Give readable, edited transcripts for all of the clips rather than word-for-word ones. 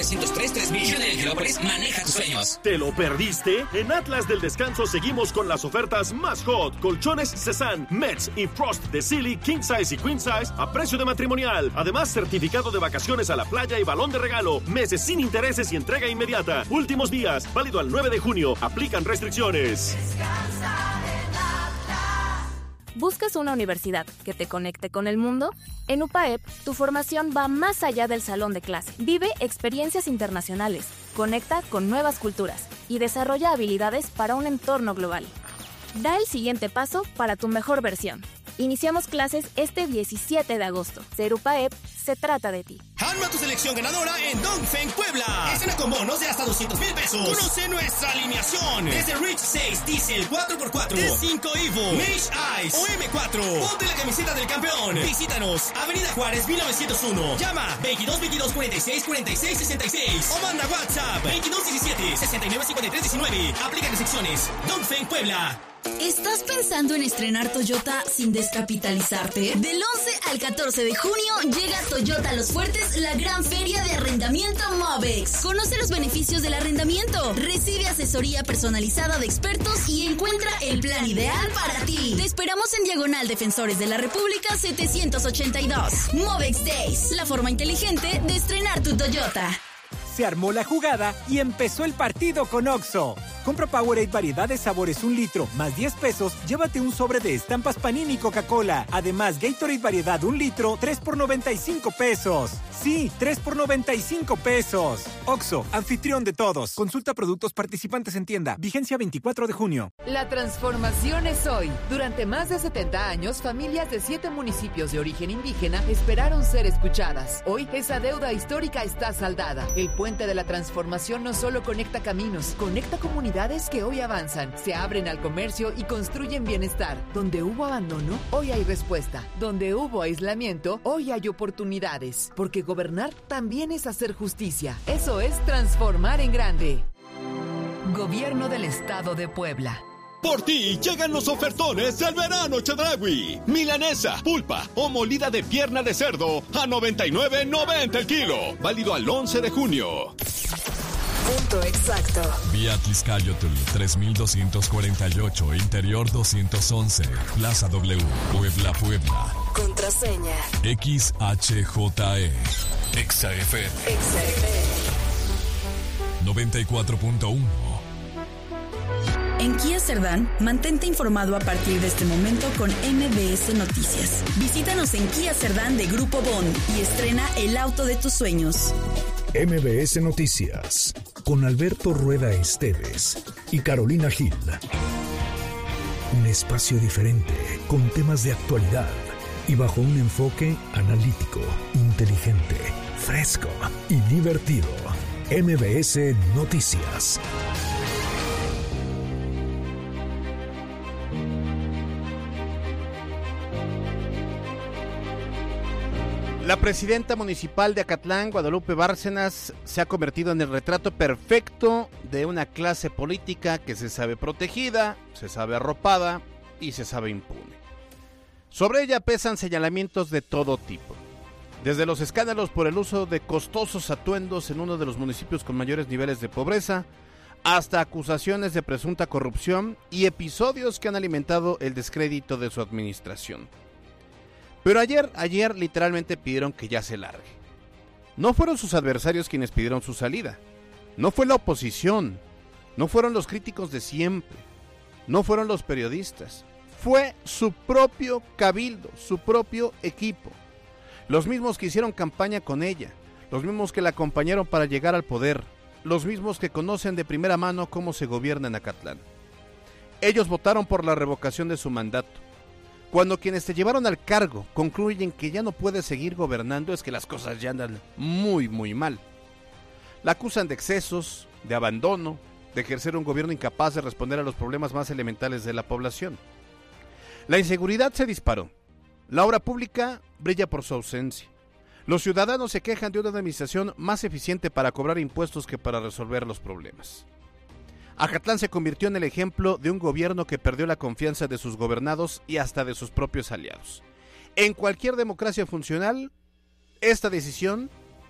903-3000. Hyundai Angelópolis, maneja tus sueños. ¿Te lo perdiste? En Atlas del Descanso seguimos con las ofertas más hot. Colchones Cezanne, Mets y Frost de Silly, King Size y Queen Size a precio de matrimonial. Además, certificado de vacaciones a la playa y balón de regalo. Meses sin intereses y entrega inmediata. Últimos días, válido al 9 de junio. Aplican restricciones. ¿Buscas una universidad que te conecte con el mundo? En UPAEP, tu formación va más allá del salón de clase. Vive experiencias internacionales, conecta con nuevas culturas y desarrolla habilidades para un entorno global. Da el siguiente paso para tu mejor versión. Iniciamos clases este 17 de agosto. Ser UPAEP se trata de ti. Arma tu selección ganadora en Dongfeng Puebla. Estrena con bonos de hasta 200,000 pesos. Conoce nuestra alineación. Desde Rich 6, Diesel 4x4, T5 Evo, Mage Ice o M4. Ponte la camiseta del campeón. Visítanos, Avenida Juárez 1901. Llama 22 22 46 46 66 o manda WhatsApp 22 17 69 53 19. Aplica restricciones. Dongfeng Puebla. ¿Estás pensando en estrenar Toyota sin descapitalizarte? Del 11 al 14 de junio llega Toyota Los Fuertes, la gran feria de arrendamiento Movex. Conoce los beneficios del arrendamiento, recibe asesoría personalizada de expertos y encuentra el plan ideal para ti. Te esperamos en Diagonal Defensores de la República 782. Movex Days, la forma inteligente de estrenar tu Toyota. Se armó la jugada y empezó el partido con Oxxo. Compra Powerade variedad de sabores 1 litro, más 10 pesos, llévate un sobre de estampas Panini Coca-Cola. Además, Gatorade variedad 1 litro, 3 por 95 pesos. Sí, 3 por 95 pesos. Oxxo, anfitrión de todos. Consulta productos participantes en tienda. Vigencia 24 de junio. La transformación es hoy. Durante más de 70 años, familias de 7 municipios de origen indígena esperaron ser escuchadas. Hoy, esa deuda histórica está saldada. El puente de la transformación no solo conecta caminos, conecta comunidades que hoy avanzan, se abren al comercio y construyen bienestar. Donde hubo abandono, hoy hay respuesta. Donde hubo aislamiento, hoy hay oportunidades. Porque gobernar también es hacer justicia. Eso es transformar en grande. Gobierno del Estado de Puebla. Por ti llegan los ofertones del verano Chedraui. Milanesa, pulpa o molida de pierna de cerdo a $99.90 el kilo. Válido al 11 de junio. Punto exacto. Vía Tizcayotl 3248, Interior 211, Plaza W, Puebla, Puebla. Contraseña XHJE. XFM 94.1. En Kia Cerdán, mantente informado a partir de este momento con MBS Noticias. Visítanos en Kia Cerdán de Grupo Bond y estrena el auto de tus sueños. MBS Noticias, con Alberto Rueda Esteves y Carolina Gil. Un espacio diferente, con temas de actualidad y bajo un enfoque analítico, inteligente, fresco y divertido. MBS Noticias. La presidenta municipal de Acatlán, Guadalupe Bárcenas, se ha convertido en el retrato perfecto de una clase política que se sabe protegida, se sabe arropada y se sabe impune. Sobre ella pesan señalamientos de todo tipo, desde los escándalos por el uso de costosos atuendos en uno de los municipios con mayores niveles de pobreza, hasta acusaciones de presunta corrupción y episodios que han alimentado el descrédito de su administración. Pero ayer literalmente pidieron que ya se largue. No fueron sus adversarios quienes pidieron su salida. No fue la oposición. No fueron los críticos de siempre. No fueron los periodistas. Fue su propio cabildo, su propio equipo. Los mismos que hicieron campaña con ella. Los mismos que la acompañaron para llegar al poder. Los mismos que conocen de primera mano cómo se gobierna en Acatlán. Ellos votaron por la revocación de su mandato. Cuando quienes te llevaron al cargo concluyen que ya no puedes seguir gobernando, es que las cosas ya andan muy, muy mal. La acusan de excesos, de abandono, de ejercer un gobierno incapaz de responder a los problemas más elementales de la población. La inseguridad se disparó. La obra pública brilla por su ausencia. Los ciudadanos se quejan de una administración más eficiente para cobrar impuestos que para resolver los problemas. Acatlán se convirtió en el ejemplo de un gobierno que perdió la confianza de sus gobernados y hasta de sus propios aliados. En cualquier democracia funcional, esta decisión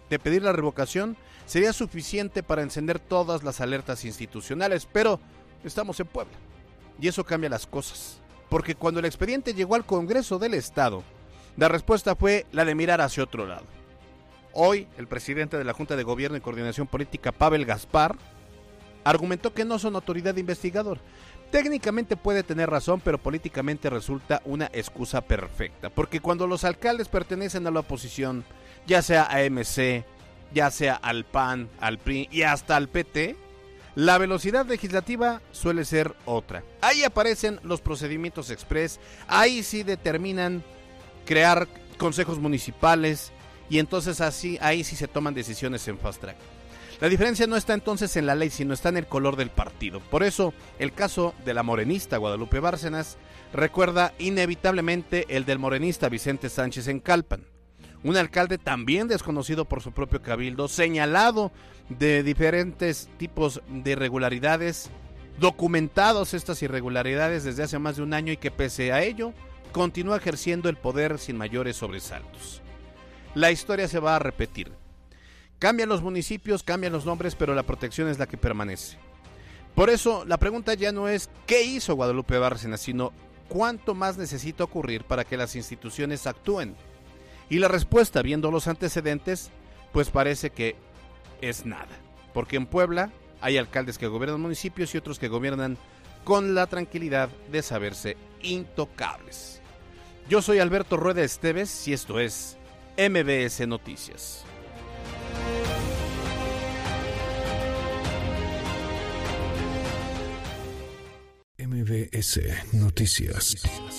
de pedir la revocación sería suficiente para encender todas las alertas institucionales, pero estamos en Puebla y eso cambia las cosas, porque cuando el expediente llegó al Congreso del Estado, la respuesta fue la de mirar hacia otro lado. Hoy, el presidente de la Junta de Gobierno y Coordinación Política, Pavel Gaspar, argumentó que no son autoridad investigadora. Técnicamente puede tener razón, pero políticamente resulta una excusa perfecta, porque cuando los alcaldes pertenecen a la oposición, ya sea a MC, ya sea al PAN, al PRI y hasta al PT, la velocidad legislativa suele ser otra. Ahí aparecen los procedimientos express, ahí sí determinan crear consejos municipales y entonces ahí sí se toman decisiones en fast track. La diferencia no está entonces en la ley, sino está en el color del partido. Por eso, el caso de la morenista Guadalupe Bárcenas recuerda inevitablemente el del morenista Vicente Sánchez en Calpan. Un alcalde también desconocido por su propio cabildo, señalado de diferentes tipos de irregularidades, documentados estas irregularidades desde hace más de un año y que pese a ello, continúa ejerciendo el poder sin mayores sobresaltos. La historia se va a repetir. Cambian los municipios, cambian los nombres, pero la protección es la que permanece. Por eso, la pregunta ya no es ¿qué hizo Guadalupe Bárcenas?, sino ¿cuánto más necesita ocurrir para que las instituciones actúen? Y la respuesta, viendo los antecedentes, pues parece que es nada. Porque en Puebla hay alcaldes que gobiernan municipios y otros que gobiernan con la tranquilidad de saberse intocables. Yo soy Alberto Rueda Esteves y esto es MBS Noticias. MBS Noticias.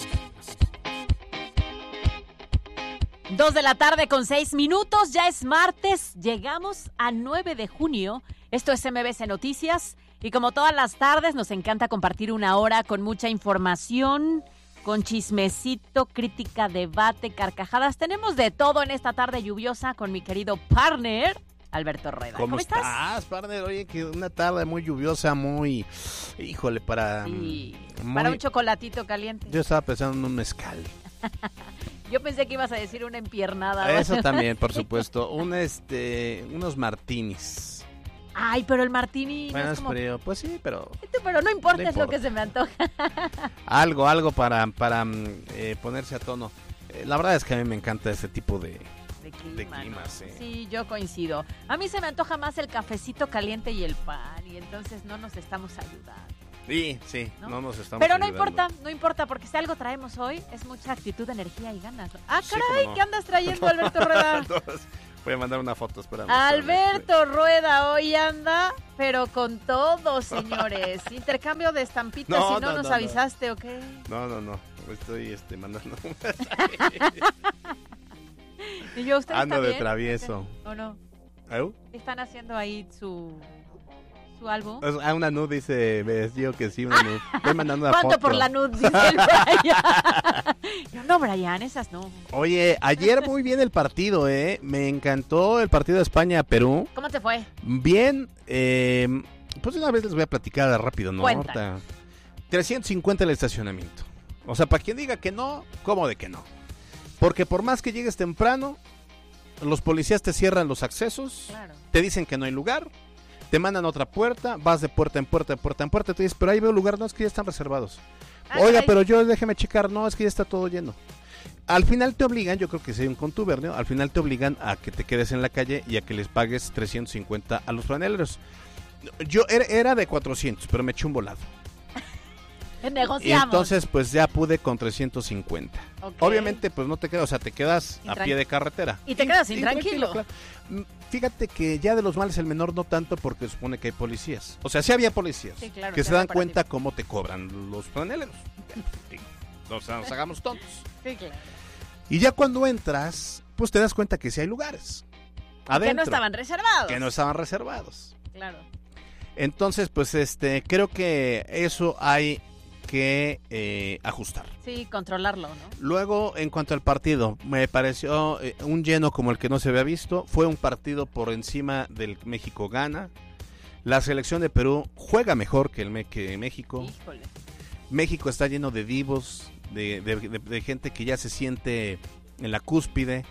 2:06 p.m, ya es martes, llegamos a 9 de junio, esto es MBS Noticias y como todas las tardes nos encanta compartir una hora con mucha información, con chismecito, crítica, debate, carcajadas, tenemos de todo en esta tarde lluviosa con mi querido partner Alberto Rueda. ¿Cómo estás, partner? Oye, que una tarde muy lluviosa, muy... Híjole, para... Sí, para un chocolatito caliente. Yo estaba pensando en un mezcal. Yo pensé que ibas a decir una empiernada. Eso también, por supuesto. Unos martinis. Ay, pero el martini... Bueno, no es como... frío. Pues sí, pero... Pero no importa, es lo que se me antoja. Algo para ponerse a tono. La verdad es que a mí me encanta ese tipo de climas. Sí, yo coincido. A mí se me antoja más el cafecito caliente y el pan, y entonces no nos estamos ayudando. Sí, no nos estamos Pero ayudando. no importa, porque si algo traemos hoy es mucha actitud, energía y ganas. Ah, Sí, caray, no. ¿qué andas trayendo, Alberto Rueda? Voy a mandar una foto, espérame. Alberto Rueda hoy anda, pero con todo, señores. Intercambio de estampitas, No, si no nos avisaste, ¿o qué? No. Estoy mandando un Y yo, ¿usted Ando está de bien? travieso. ¿O no? ¿Au? ¿Están haciendo ahí su álbum? Una nude dice, ves, yo que sí, una nude. Estoy mandando una ¿Cuánto foto. por la nude? Dice el Brian. Yo, no, Brian, esas no. Oye, ayer muy bien el partido, Me encantó el partido de España-Perú. ¿Cómo te fue? Bien, pues una vez les voy a platicar rápido, ¿no? Cuenta. Ahorita, 350 el estacionamiento. O sea, para quien diga que no, ¿cómo de que no? Porque por más que llegues temprano, los policías te cierran los accesos, Claro. te dicen que no hay lugar, te mandan a otra puerta, vas de puerta en puerta, te dices, pero ahí veo lugar, no, es que ya están reservados. Oiga, pero yo déjeme checar, no, es que ya está todo lleno. Al final te obligan, yo creo que sí, un contubernio, al final te obligan a que te quedes en la calle y a que les pagues 350 a los franeleros. Yo era de 400, pero me eché un volado. Negociamos. Y entonces pues ya pude con 350. Ok. Obviamente pues no te quedas, o sea, te quedas a pie de carretera. Y te quedas intranquilo. Claro. Fíjate que ya de los males el menor no tanto porque supone que hay policías. O sea, sí había policías Sí, claro, que sí se dan había cuenta cómo te cobran los franeleros. No se nos hagamos tontos. Sí, claro. Y ya cuando entras, pues te das cuenta que sí hay lugares. Adentro. Que no estaban reservados. Que no estaban reservados. Claro. Entonces, pues creo que eso hay que ajustar. Sí, controlarlo, ¿no? Luego, en cuanto al partido, me pareció un lleno como el que no se había visto. Fue un partido por encima del México gana. La selección de Perú juega mejor que México. Híjole. México está lleno de divos, de gente que ya se siente en la cúspide,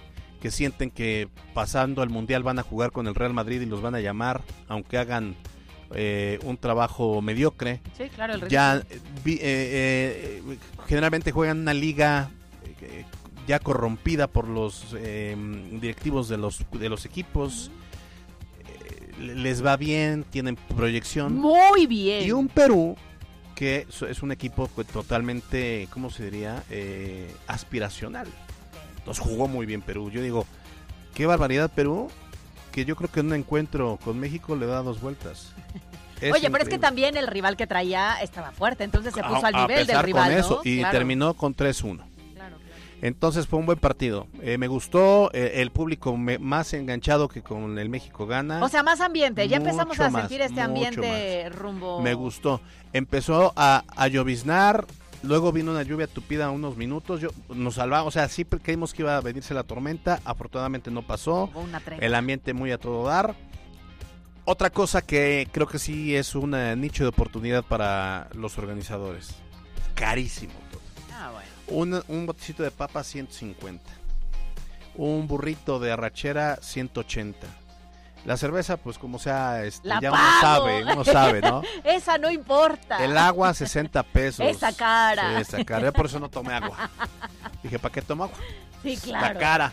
que sienten que pasando al Mundial van a jugar con el Real Madrid y los van a llamar, aunque hagan un trabajo mediocre. Sí, claro, el ya generalmente juegan una liga ya corrompida por los directivos de los equipos. Les va bien, tienen proyección. Muy bien. Y un Perú que es un equipo totalmente, ¿cómo se diría? Aspiracional. Entonces jugó muy bien Perú. Yo digo, qué barbaridad Perú, que yo creo que en un encuentro con México le da 2 vueltas. Oye, pero increíble. es que también el rival que traía estaba fuerte, entonces se puso al nivel del con rival, eso, ¿no? y Claro. terminó con 3-1. Claro. Entonces fue un buen partido. Me gustó, el público más enganchado que con el México gana. O sea, más ambiente, ya empezamos Mucho a más, sentir este mucho ambiente rumbo... Me gustó. Empezó a lloviznar, luego vino una lluvia tupida unos minutos, nos salvamos, o sea, sí creímos que iba a venirse la tormenta, afortunadamente no pasó. Hubo una tregua. El ambiente muy a todo dar. Otra cosa que creo que sí es un nicho de oportunidad para los organizadores. Carísimo todo. Ah, bueno. Un botecito de papa 150. Un burrito de arrachera 180. La cerveza, pues como sea, La ya pago. uno sabe, ¿no? Esa no importa. El agua 60 pesos. Esa cara. Sí, esa cara. Yo por eso no tomé agua. Dije, ¿para qué tomo agua? Sí, claro. La cara.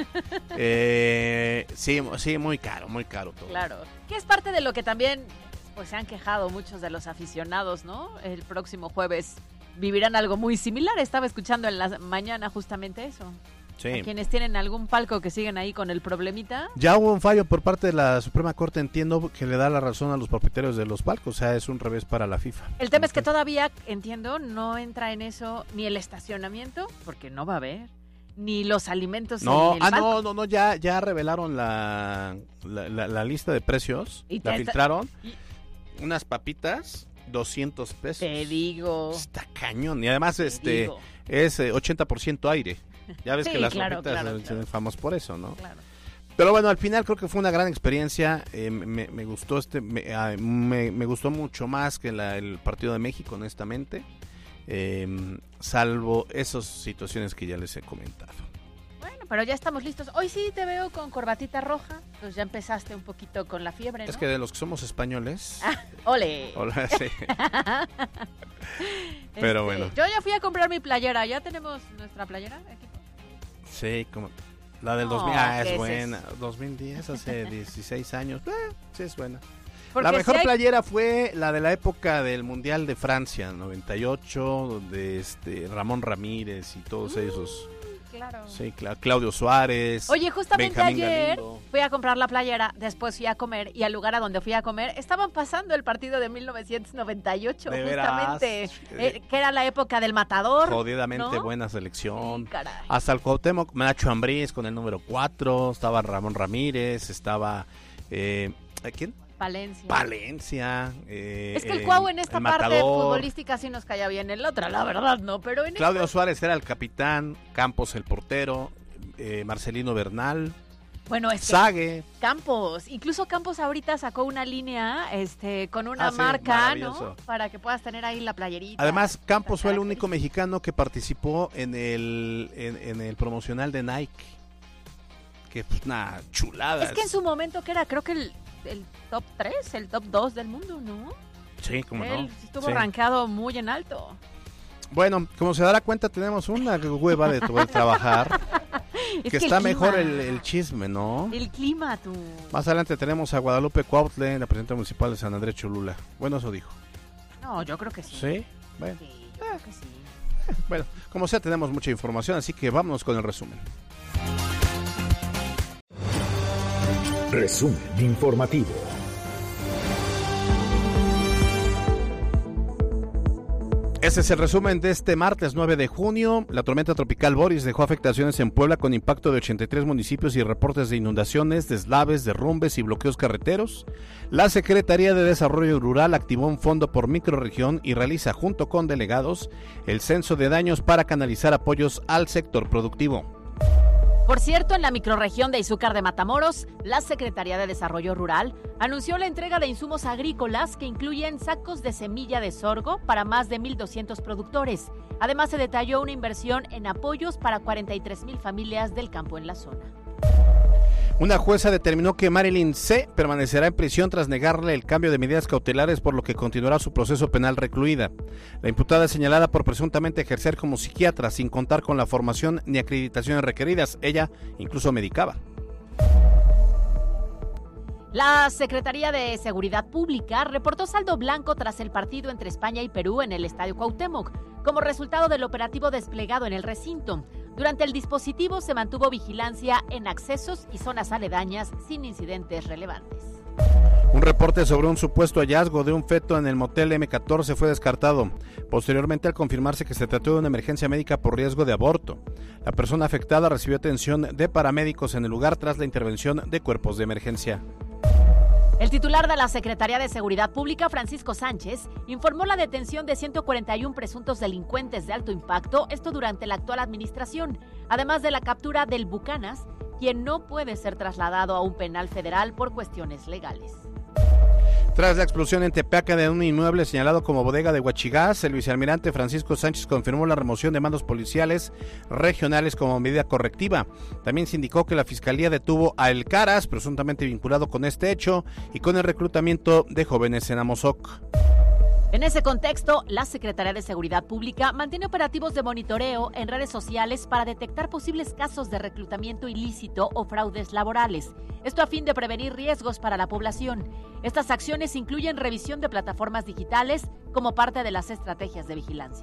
Sí, muy caro todo. Claro. Que es parte de lo que también pues se han quejado muchos de los aficionados, ¿no? El próximo jueves vivirán algo muy similar. Estaba escuchando en la mañana justamente eso. Sí. A quienes tienen algún palco que siguen ahí con el problemita. Ya hubo un fallo por parte de la Suprema Corte, entiendo, que le da la razón a los propietarios de los palcos, o sea, es un revés para la FIFA. El tema es que todavía, entiendo, no entra en eso ni el estacionamiento, porque no va a haber, ni los alimentos en el palco. No, ya revelaron la lista de precios, la filtraron. Unas papitas, 200 pesos. Te digo. Está cañón, y además es 80% aire. Ya ves Sí, que las claro, papitas son famosas por eso, ¿no? Claro. Pero bueno, al final creo que fue una gran experiencia. Me gustó me gustó mucho más que el partido de México, honestamente. Salvo esas situaciones que ya les he comentado. Bueno, pero ya estamos listos. Hoy sí te veo con corbatita roja. Pues ya empezaste un poquito con la fiebre, ¿no? Es que de los que somos españoles. ¡Ole! Hola, sí. Pero bueno. Yo ya fui a comprar mi playera. ¿Ya tenemos nuestra playera, equipo? Sí, como la del 2000. Es buena. 2010, hace 16 años. Sí, es buena. Porque la mejor si hay... playera fue la de la época del Mundial de Francia, 98, de Ramón Ramírez y todos esos. Claro. Sí, Claudio Suárez. Oye, justamente Benjamín ayer Galindo. fui a comprar la playera, después fui a comer y al lugar a donde fui a comer estaban pasando el partido de 1998, ¿De justamente, veras? que era la época del Matador. Jodidamente ¿no? buena selección. Sí, caray. Hasta el Cuauhtémoc, Nacho Ambriz con el número 4, estaba Ramón Ramírez, estaba ¿quién? Valencia. Es que el Cuau en esta parte futbolística sí nos caía bien, en la otra la verdad no, pero en Claudio Suárez era el capitán, Campos el portero, Marcelino Bernal. Bueno, es Sague. Campos, incluso Campos ahorita sacó una línea con una marca, ¿no? Para que puedas tener ahí la playerita. Además, Campos fue el único mexicano que participó en el promocional de Nike. Que pues una chulada. Es que en su momento que era, creo que el top 3, el top 2 del mundo, ¿no? Sí, como no. Él estuvo rankeado muy en alto. Bueno, como se dará cuenta, tenemos una hueva de trabajar. que está mejor el chisme, ¿no? El clima, tú. Más adelante tenemos a Guadalupe Cuautle, la presidenta municipal de San Andrés Cholula. Bueno, eso dijo. No, yo creo que sí. ¿Sí? Bueno. Sí, yo creo que sí. Bueno, como sea, tenemos mucha información, así que vámonos con el resumen. Resumen informativo. Este es el resumen de este martes 9 de junio. La tormenta tropical Boris dejó afectaciones en Puebla con impacto de 83 municipios y reportes de inundaciones, deslaves, derrumbes y bloqueos carreteros. La Secretaría de Desarrollo Rural activó un fondo por microrregión y realiza junto con delegados el censo de daños para canalizar apoyos al sector productivo. Por cierto, en la microrregión de Izúcar de Matamoros, la Secretaría de Desarrollo Rural anunció la entrega de insumos agrícolas que incluyen sacos de semilla de sorgo para más de 1,200 productores. Además, se detalló una inversión en apoyos para 43,000 familias del campo en la zona. Una jueza determinó que Marilyn C. permanecerá en prisión tras negarle el cambio de medidas cautelares, por lo que continuará su proceso penal recluida. La imputada es señalada por presuntamente ejercer como psiquiatra sin contar con la formación ni acreditaciones requeridas. Ella incluso medicaba. La Secretaría de Seguridad Pública reportó saldo blanco tras el partido entre España y Perú en el Estadio Cuauhtémoc, como resultado del operativo desplegado en el recinto. Durante el dispositivo se mantuvo vigilancia en accesos y zonas aledañas sin incidentes relevantes. Un reporte sobre un supuesto hallazgo de un feto en el motel M14 fue descartado, posteriormente al confirmarse que se trató de una emergencia médica por riesgo de aborto. La persona afectada recibió atención de paramédicos en el lugar tras la intervención de cuerpos de emergencia. El titular de la Secretaría de Seguridad Pública, Francisco Sánchez, informó la detención de 141 presuntos delincuentes de alto impacto, esto durante la actual administración, además de la captura del Bucanas, quien no puede ser trasladado a un penal federal por cuestiones legales. Tras la explosión en Tepeaca de un inmueble señalado como bodega de Huachigás, el vicealmirante Francisco Sánchez confirmó la remoción de mandos policiales regionales como medida correctiva. También se indicó que la Fiscalía detuvo a El Caras, presuntamente vinculado con este hecho, y con el reclutamiento de jóvenes en Amozoc. En ese contexto, la Secretaría de Seguridad Pública mantiene operativos de monitoreo en redes sociales para detectar posibles casos de reclutamiento ilícito o fraudes laborales. Esto a fin de prevenir riesgos para la población. Estas acciones incluyen revisión de plataformas digitales como parte de las estrategias de vigilancia.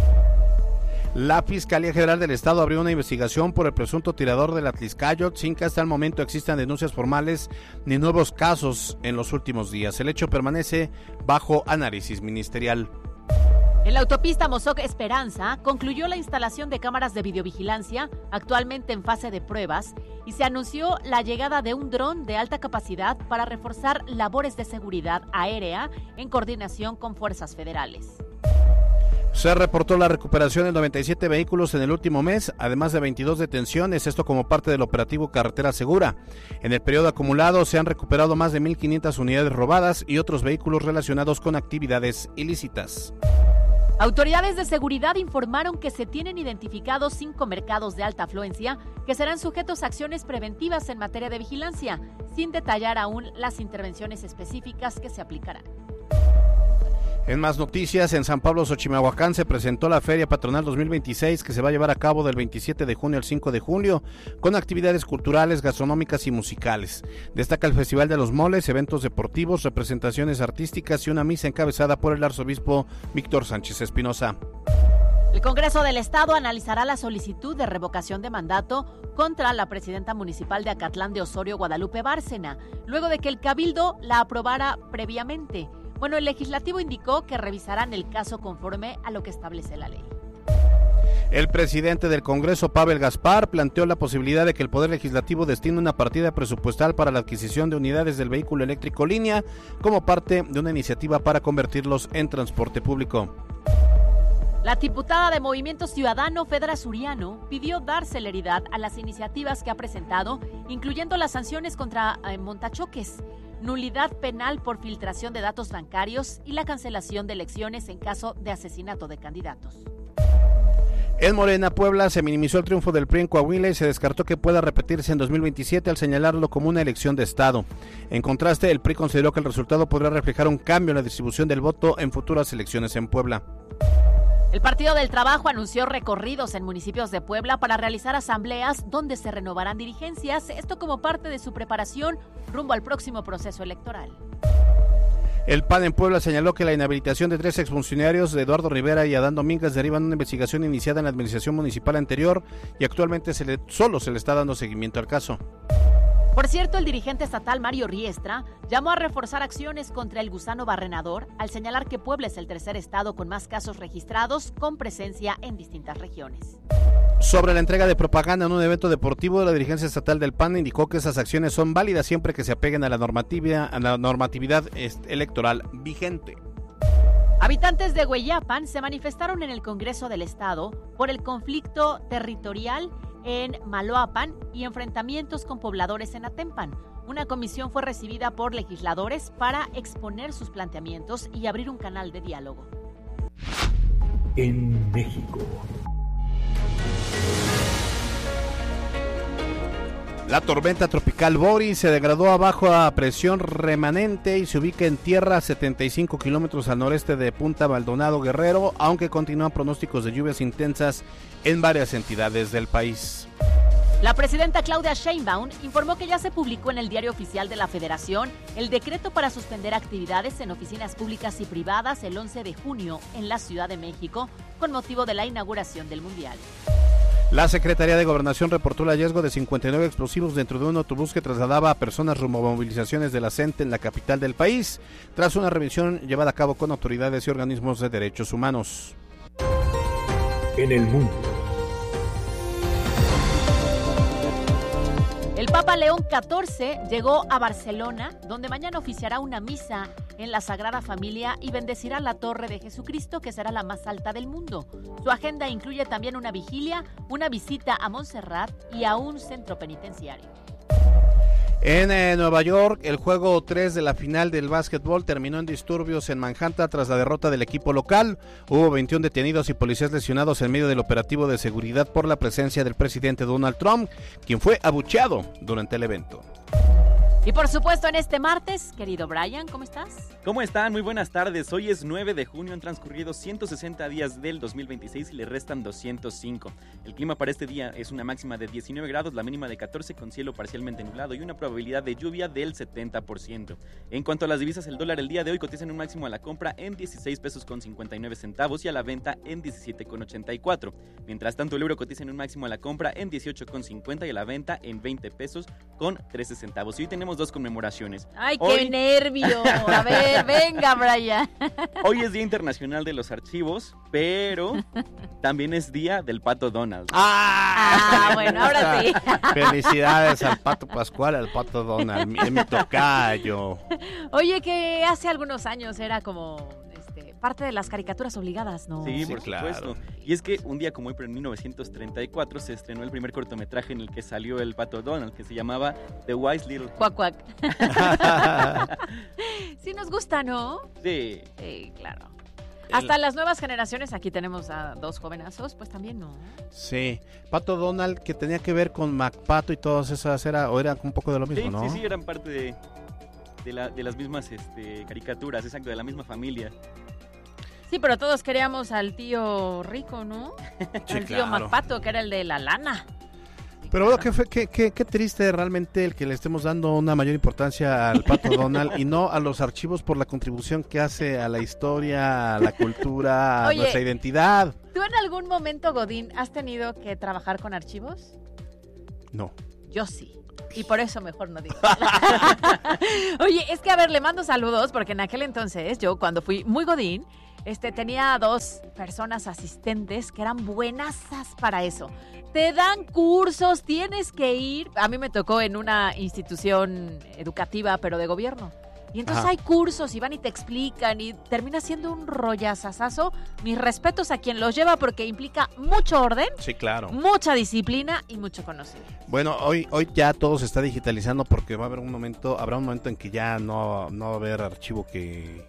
La Fiscalía General del Estado abrió una investigación por el presunto tirador del Atliscayot sin que hasta el momento existan denuncias formales ni nuevos casos en los últimos días. El hecho permanece bajo análisis ministerial. En la autopista Amozoc Esperanza concluyó la instalación de cámaras de videovigilancia, actualmente en fase de pruebas, y se anunció la llegada de un dron de alta capacidad para reforzar labores de seguridad aérea en coordinación con fuerzas federales. Se reportó la recuperación de 97 vehículos en el último mes, además de 22 detenciones, esto como parte del operativo Carretera Segura. En el periodo acumulado se han recuperado más de 1.500 unidades robadas y otros vehículos relacionados con actividades ilícitas. Autoridades de seguridad informaron que se tienen identificados 5 mercados de alta afluencia que serán sujetos a acciones preventivas en materia de vigilancia, sin detallar aún las intervenciones específicas que se aplicarán. En más noticias, en San Pablo, Xochimehuacán, se presentó la Feria Patronal 2026 que se va a llevar a cabo del 27 de junio al 5 de julio con actividades culturales, gastronómicas y musicales. Destaca el Festival de los Moles, eventos deportivos, representaciones artísticas y una misa encabezada por el arzobispo Víctor Sánchez Espinosa. El Congreso del Estado analizará la solicitud de revocación de mandato contra la presidenta municipal de Acatlán de Osorio, Guadalupe Bárcena, luego de que el Cabildo la aprobara previamente. Bueno, el legislativo indicó que revisarán el caso conforme a lo que establece la ley. El presidente del Congreso, Pavel Gaspar, planteó la posibilidad de que el Poder Legislativo destine una partida presupuestal para la adquisición de unidades del vehículo eléctrico línea como parte de una iniciativa para convertirlos en transporte público. La diputada de Movimiento Ciudadano, Fedra Suriano, pidió dar celeridad a las iniciativas que ha presentado, incluyendo las sanciones contra montachoques, nulidad penal por filtración de datos bancarios y la cancelación de elecciones en caso de asesinato de candidatos. En Morena, Puebla, se minimizó el triunfo del PRI en Coahuila y se descartó que pueda repetirse en 2027 al señalarlo como una elección de Estado. En contraste, el PRI consideró que el resultado podrá reflejar un cambio en la distribución del voto en futuras elecciones en Puebla. El Partido del Trabajo anunció recorridos en municipios de Puebla para realizar asambleas donde se renovarán dirigencias, esto como parte de su preparación rumbo al próximo proceso electoral. El PAN en Puebla señaló que la inhabilitación de 3 exfuncionarios, de Eduardo Rivera y Adán Domínguez, derivan de una investigación iniciada en la administración municipal anterior y actualmente solo se le está dando seguimiento al caso. Por cierto, el dirigente estatal Mario Riestra llamó a reforzar acciones contra el gusano barrenador al señalar que Puebla es el tercer estado con más casos registrados con presencia en distintas regiones. Sobre la entrega de propaganda en un evento deportivo, la dirigencia estatal del PAN indicó que esas acciones son válidas siempre que se apeguen a la normatividad electoral vigente. Habitantes de Hueyapan se manifestaron en el Congreso del Estado por el conflicto territorial en Maloapan y enfrentamientos con pobladores en Atempan. Una comisión fue recibida por legisladores para exponer sus planteamientos y abrir un canal de diálogo. En México. La tormenta tropical Boris se degradó a baja presión remanente y se ubica en tierra a 75 kilómetros al noreste de Punta Maldonado, Guerrero, aunque continúan pronósticos de lluvias intensas en varias entidades del país. La presidenta Claudia Sheinbaum informó que ya se publicó en el Diario Oficial de la Federación el decreto para suspender actividades en oficinas públicas y privadas el 11 de junio en la Ciudad de México con motivo de la inauguración del Mundial. La Secretaría de Gobernación reportó el hallazgo de 59 explosivos dentro de un autobús que trasladaba a personas rumbo a movilizaciones de la CENTE en la capital del país, tras una revisión llevada a cabo con autoridades y organismos de derechos humanos. En el mundo. El Papa León XIV llegó a Barcelona, donde mañana oficiará una misa en la Sagrada Familia y bendecirá la Torre de Jesucristo, que será la más alta del mundo. Su agenda incluye también una vigilia, una visita a Montserrat y a un centro penitenciario. En Nueva York, el juego 3 de la final del básquetbol terminó en disturbios en Manhattan tras la derrota del equipo local. Hubo 21 detenidos y policías lesionados en medio del operativo de seguridad por la presencia del presidente Donald Trump, quien fue abucheado durante el evento. Y por supuesto en este martes, querido Brian, ¿cómo estás? ¿Cómo están? Muy buenas tardes. Hoy es 9 de junio, han transcurrido 160 días del 2026 y le restan 205. El clima para este día es una máxima de 19 grados, la mínima de 14 con cielo parcialmente nublado y una probabilidad de lluvia del 70%. En cuanto a las divisas, el dólar el día de hoy cotiza en un máximo a la compra en 16 pesos con 59 centavos y a la venta en 17 con 84. Mientras tanto, el euro cotiza en un máximo a la compra en 18 con 50 y a la venta en 20 pesos con 13 centavos. Y hoy tenemos dos conmemoraciones. ¡Ay, qué nervio! A ver, venga, Brian. Hoy es Día Internacional de los Archivos, pero también es Día del Pato Donald. Bueno, ahora sí. Felicidades al Pato Pascual, al Pato Donald, mi tocayo. Oye, que hace algunos años era como parte de las caricaturas obligadas, ¿no? Sí, por supuesto. Y es que un día como hoy, pero en 1934, se estrenó el primer cortometraje en el que salió el Pato Donald, que se llamaba The Wise Little... Cuac, cuac. Sí nos gusta, ¿no? Sí. Sí, claro. Hasta las nuevas generaciones, aquí tenemos a dos jovenazos, pues también, ¿no? Sí. Pato Donald, que tenía que ver con MacPato y todas esas, era un poco de lo mismo, sí, ¿no? Sí, eran parte de las mismas caricaturas, exacto, de la misma familia. Sí, pero todos queríamos al tío rico, ¿no? Sí, al tío MacPato, que era el de la lana. Pero bueno, qué triste realmente el que le estemos dando una mayor importancia al Pato Donald y no a los archivos por la contribución que hace a la historia, a la cultura, a nuestra identidad. ¿Tú en algún momento, Godín, has tenido que trabajar con archivos? No. Yo sí. Y por eso mejor no digo. Oye, es que a ver, le mando saludos porque en aquel entonces, yo cuando fui muy Godín, tenía dos personas asistentes que eran buenasas para eso. Te dan cursos, tienes que ir. A mí me tocó en una institución educativa, pero de gobierno. Y entonces hay cursos y van y te explican y termina siendo un rollazazazo. Mis respetos a quien los lleva porque implica mucho orden, sí, claro, mucha disciplina y mucho conocimiento. Bueno, hoy ya todo se está digitalizando porque habrá un momento en que ya no va a haber archivo que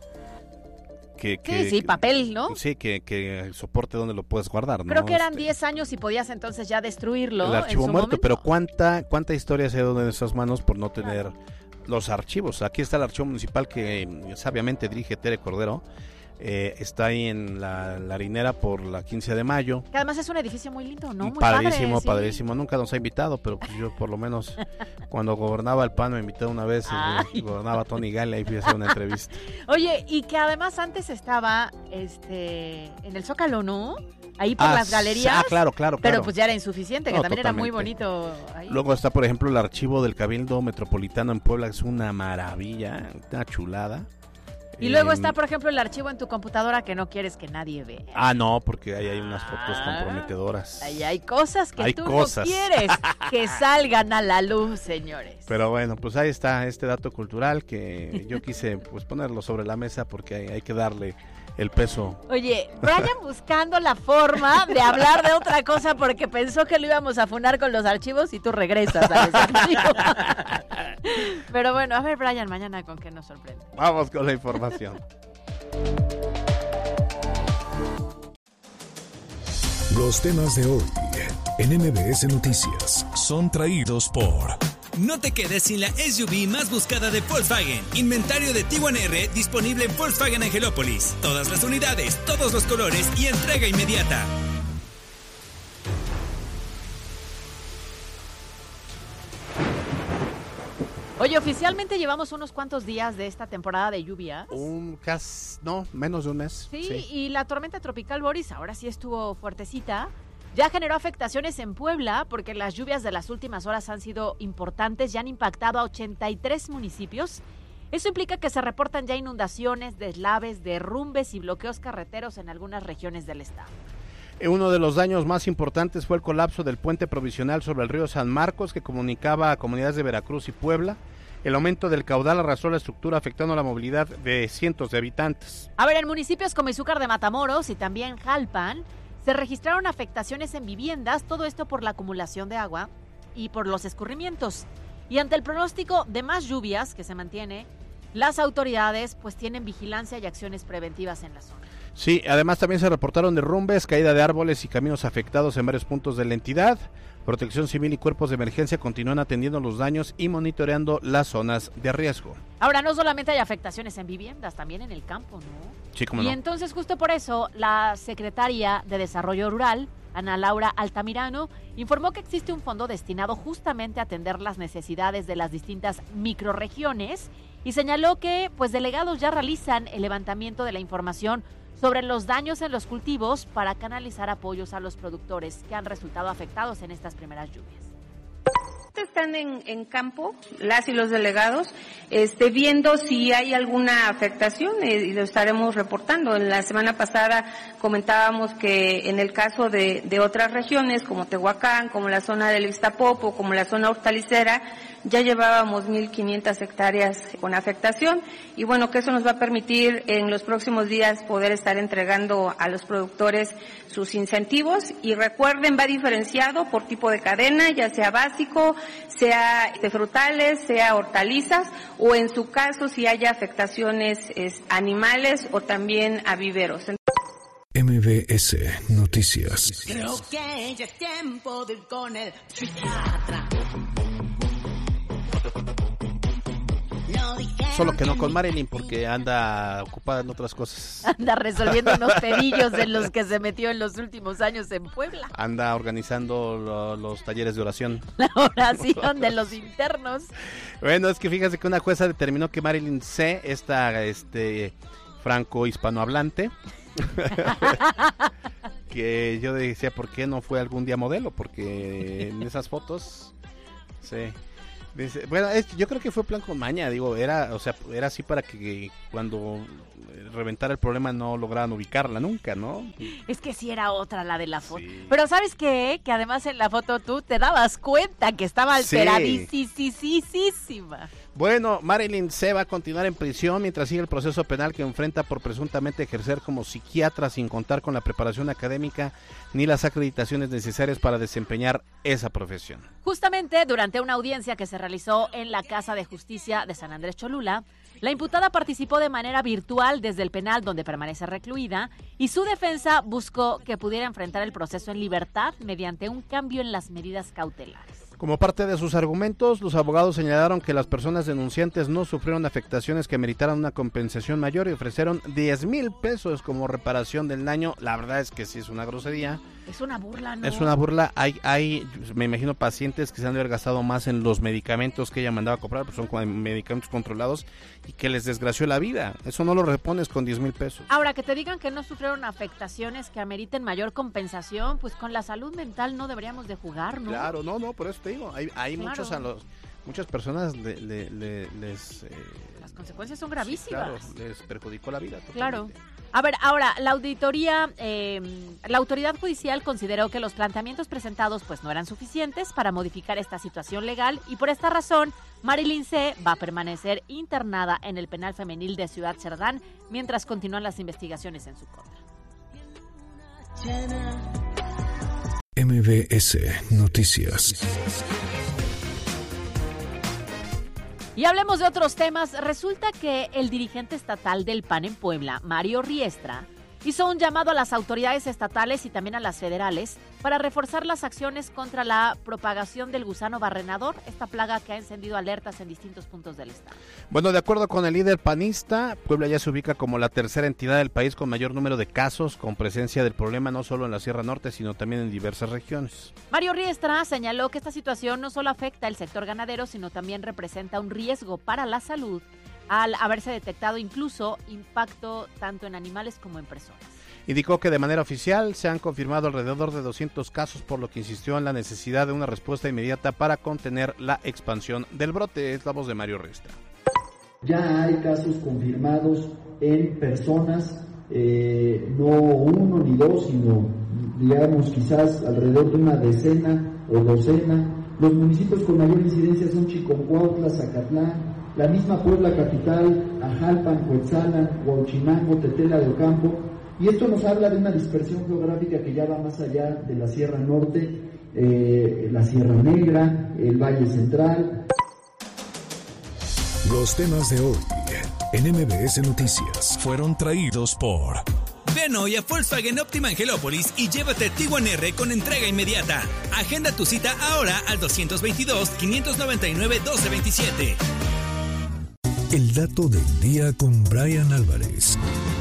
sí, papel, ¿no? Sí, que soporte donde lo puedes guardar, ¿no? Creo que eran 10 años y podías entonces ya destruirlo. El archivo en su muerto, momento. Pero ¿cuánta historia se ha dado en esas manos por no tener los archivos? Aquí está el archivo municipal que sabiamente dirige Tere Cordero. Está ahí en la Harinera por la 15 de mayo. Que además es un edificio muy lindo, ¿no? Muy padrísimo, padre, padrísimo. Sí. Nunca nos ha invitado, pero pues yo por lo menos cuando gobernaba el PAN me invitó una vez, gobernaba Tony Gale, ahí fui a hacer una entrevista. Oye, y que además antes estaba en el Zócalo, ¿no? Ahí por las galerías. Claro. Pero pues ya era insuficiente, que también era muy bonito ahí. Luego está, por ejemplo, el archivo del Cabildo Metropolitano en Puebla, que es una maravilla, una chulada. Y luego está, por ejemplo, el archivo en tu computadora que no quieres que nadie vea. No, porque ahí hay unas fotos comprometedoras. Ahí hay cosas que tú no quieres que salgan a la luz, señores. Pero bueno, pues ahí está este dato cultural que yo quise pues ponerlo sobre la mesa porque hay que darle el peso. Oye, Brian buscando la forma de hablar de otra cosa porque pensó que lo íbamos a funar con los archivos y tú regresas a los archivos. Pero bueno, a ver, Brian, mañana con qué nos sorprende. Vamos con la información. Los temas de hoy En MBS Noticias son traídos por... No te quedes sin la SUV más buscada de Volkswagen. Inventario de Tiguan R disponible en Volkswagen Angelópolis. Todas las unidades, todos los colores y entrega inmediata. Oye, oficialmente llevamos unos cuantos días de esta temporada de lluvia. Menos de un mes. Sí, y la tormenta tropical Boris ahora sí estuvo fuertecita. Ya generó afectaciones en Puebla porque las lluvias de las últimas horas han sido importantes y han impactado a 83 municipios. Eso implica que se reportan ya inundaciones, deslaves, derrumbes y bloqueos carreteros en algunas regiones del estado. Uno de los daños más importantes fue el colapso del puente provisional sobre el río San Marcos que comunicaba a comunidades de Veracruz y Puebla. El aumento del caudal arrastró la estructura afectando la movilidad de cientos de habitantes. A ver, en municipios como Izúcar de Matamoros y también Jalpan se registraron afectaciones en viviendas, todo esto por la acumulación de agua y por los escurrimientos. Y ante el pronóstico de más lluvias que se mantiene, las autoridades pues tienen vigilancia y acciones preventivas en la zona. Sí, además también se reportaron derrumbes, caída de árboles y caminos afectados en varios puntos de la entidad. Protección Civil y cuerpos de emergencia continúan atendiendo los daños y monitoreando las zonas de riesgo. Ahora, no solamente hay afectaciones en viviendas, también en el campo, ¿no? Sí, cómo no. Y entonces, justo por eso, la secretaria de Desarrollo Rural, Ana Laura Altamirano, informó que existe un fondo destinado justamente a atender las necesidades de las distintas microrregiones y señaló que, pues, delegados ya realizan el levantamiento de la información sobre los daños en los cultivos para canalizar apoyos a los productores que han resultado afectados en estas primeras lluvias. Están en campo, las y los delegados, viendo si hay alguna afectación y lo estaremos reportando. En la semana pasada comentábamos que en el caso de otras regiones como Tehuacán, como la zona del Iztapopo, como la zona hortalicera, ya llevábamos 1,500 hectáreas con afectación y bueno, que eso nos va a permitir en los próximos días poder estar entregando a los productores sus incentivos y recuerden, va diferenciado por tipo de cadena, ya sea básico, sea de frutales, sea hortalizas o en su caso si haya afectaciones animales o también a viveros. MBS Noticias. Creo que ya es tiempo de ir con el psiquiatra. Solo que no con Marilyn porque anda ocupada en otras cosas. Anda resolviendo unos pedillos en los que se metió en los últimos años en Puebla. Anda organizando los talleres de oración. La oración de los internos. Bueno, es que fíjate que una jueza determinó que Marilyn C., esta franco hispanohablante, que yo decía, ¿por qué no fue algún día modelo? Porque en esas fotos, sí. Bueno, yo creo que fue plan con maña, digo, era así para que cuando reventara el problema no lograran ubicarla nunca, ¿no? Es que sí era otra la de la foto. Sí. Pero ¿sabes qué? Que además en la foto tú te dabas cuenta que estaba alteradísima. Bueno, Marilyn C. va a continuar en prisión mientras sigue el proceso penal que enfrenta por presuntamente ejercer como psiquiatra sin contar con la preparación académica ni las acreditaciones necesarias para desempeñar esa profesión. Justamente durante una audiencia que se realizó en la Casa de Justicia de San Andrés Cholula, la imputada participó de manera virtual desde el penal donde permanece recluida y su defensa buscó que pudiera enfrentar el proceso en libertad mediante un cambio en las medidas cautelares. Como parte de sus argumentos, los abogados señalaron que las personas denunciantes no sufrieron afectaciones que meritaran una compensación mayor y ofrecieron 10,000 pesos como reparación del daño. La verdad es que sí es una grosería. Es una burla, ¿no? Es una burla. Hay, me imagino, pacientes que se han de haber gastado más en los medicamentos que ella mandaba a comprar, pues son medicamentos controlados y que les desgració la vida. Eso no lo repones con 10,000 pesos. Ahora, que te digan que no sufrieron afectaciones que ameriten mayor compensación, pues con la salud mental no deberíamos de jugar, ¿no? Claro, no, por eso te digo, hay claro. muchas personas les las consecuencias son gravísimas. Claro, les perjudicó la vida totalmente. Claro. A ver, ahora, la autoridad judicial consideró que los planteamientos presentados pues no eran suficientes para modificar esta situación legal y por esta razón, Marilyn C. va a permanecer internada en el penal femenil de Ciudad Cerdán mientras continúan las investigaciones en su contra. MBS Noticias. Y hablemos de otros temas. Resulta que el dirigente estatal del PAN en Puebla, Mario Riestra, hizo un llamado a las autoridades estatales y también a las federales para reforzar las acciones contra la propagación del gusano barrenador, esta plaga que ha encendido alertas en distintos puntos del estado. Bueno, de acuerdo con el líder panista, Puebla ya se ubica como la tercera entidad del país con mayor número de casos, con presencia del problema no solo en la Sierra Norte, sino también en diversas regiones. Mario Riestra señaló que esta situación no solo afecta al sector ganadero, sino también representa un riesgo para la salud al haberse detectado incluso impacto tanto en animales como en personas. Indicó que de manera oficial se han confirmado alrededor de 200 casos, por lo que insistió en la necesidad de una respuesta inmediata para contener la expansión del brote. Es la voz de Mario Riestra. Ya hay casos confirmados en personas, no uno ni dos, sino digamos quizás alrededor de una decena o docena. Los municipios con mayor incidencia son Chiconcuautla, Zacatlán, la misma Puebla capital, Ajalpan, Cuetzalan, Huauchinango, Tetela de Ocampo, y esto nos habla de una dispersión geográfica que ya va más allá de la Sierra Norte, la Sierra Negra, el Valle Central. Los temas de hoy en MBS Noticias fueron traídos por... Ven hoy a Volkswagen Optima Angelópolis y llévate Tiguan R con entrega inmediata. Agenda tu cita ahora al 222-599-1227. El dato del día con Brian Álvarez.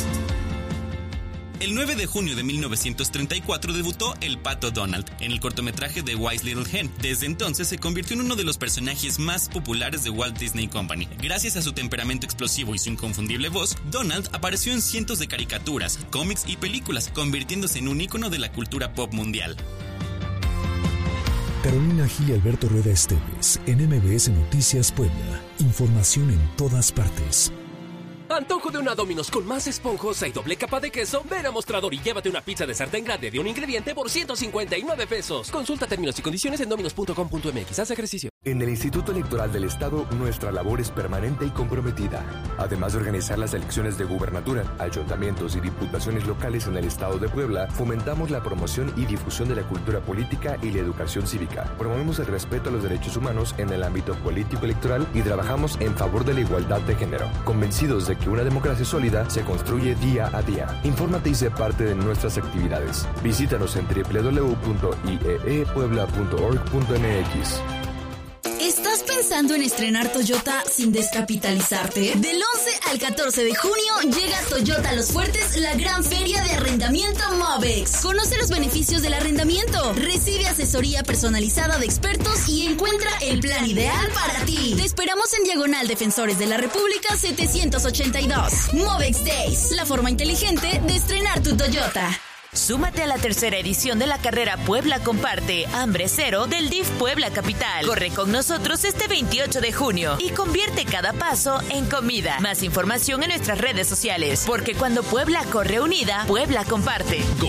El 9 de junio de 1934 debutó el Pato Donald en el cortometraje de Wise Little Hen. Desde entonces se convirtió en uno de los personajes más populares de Walt Disney Company. Gracias a su temperamento explosivo y su inconfundible voz, Donald apareció en cientos de caricaturas, cómics y películas, convirtiéndose en un ícono de la cultura pop mundial. Carolina Gil y Alberto Rueda Esteves, en MBS Noticias Puebla. Información en todas partes. Antojo de una Domino's con más esponjosa y doble capa de queso. Ven a Mostrador y llévate una pizza de sartén grande de un ingrediente por 159 pesos. Consulta términos y condiciones en dominos.com.mx. Haz ejercicio. En el Instituto Electoral del Estado, nuestra labor es permanente y comprometida. Además de organizar las elecciones de gubernatura, ayuntamientos y diputaciones locales en el Estado de Puebla, fomentamos la promoción y difusión de la cultura política y la educación cívica. Promovemos el respeto a los derechos humanos en el ámbito político electoral y trabajamos en favor de la igualdad de género, convencidos de que una democracia sólida se construye día a día. Infórmate y sé parte de nuestras actividades. Visítanos en www.ieepuebla.org.mx. ¿Estás pensando en estrenar Toyota sin descapitalizarte? Del 11 al 14 de junio llega Toyota Los Fuertes, la gran feria de arrendamiento Movex. Conoce los beneficios del arrendamiento, recibe asesoría personalizada de expertos y encuentra el plan ideal para ti. Te esperamos en Diagonal Defensores de la República 782. Movex Days, la forma inteligente de estrenar tu Toyota. Súmate a la tercera edición de la carrera Puebla Comparte, Hambre Cero del DIF Puebla Capital. Corre con nosotros este 28 de junio y convierte cada paso en comida. Más información en nuestras redes sociales, porque cuando Puebla corre unida, Puebla comparte.